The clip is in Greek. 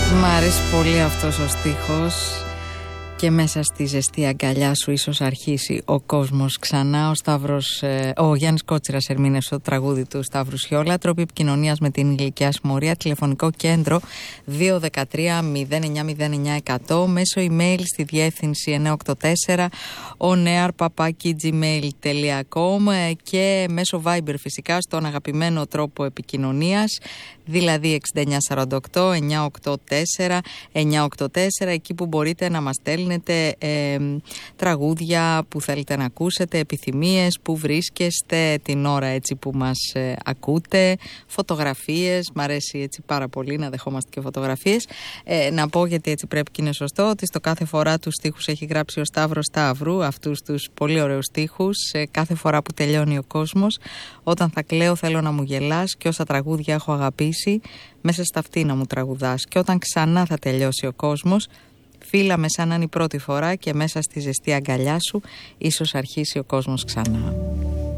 Μ' αρέσει πολύ αυτός ο στίχος. Και μέσα στη ζεστή αγκαλιά σου ίσως αρχίσει ο κόσμος ξανά. Ο Γιάννης Κότσιρας ερμήνευσε το τραγούδι του Σταύρου Σιόλα. Τρόποι επικοινωνίας με την ηλικιά συμμορία. Τηλεφωνικό κέντρο 213-0909-100. Μέσω email στη διεύθυνση 984 oneair@gmail.com και μέσω Viber φυσικά στον αγαπημένο τρόπο επικοινωνίας, δηλαδή 6948 984 984, εκεί που μπορείτε να μας στέλνετε τραγούδια που θέλετε να ακούσετε, επιθυμίες, που βρίσκεστε την ώρα έτσι που μας ακούτε, φωτογραφίες. Μ' αρέσει έτσι πάρα πολύ να δεχόμαστε και φωτογραφίες. Να πω, γιατί έτσι πρέπει και είναι σωστό, ότι στο κάθε φορά τους στίχους έχει γράψει ο Σταύρος Σταύρου, αυτούς τους πολύ ωραίους στίχους. Κάθε φορά που τελειώνει ο κόσμος, όταν θα κλαίω θέλω να μου γελάς, και όσα τραγούδια έχω αγαπήσει μέσα στα αυτή να μου τραγουδάς, και όταν ξανά θα τελειώσει ο κόσμος, φύλαμε σαν να είναι η πρώτη φορά, και μέσα στη ζεστή αγκαλιά σου ίσως αρχίσει ο κόσμος ξανά.